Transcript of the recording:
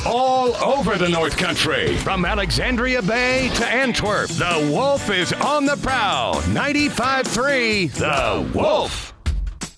all over the North Country. From Alexandria Bay to Antwerp, the Wolf is on the prowl. 95.3 The Wolf.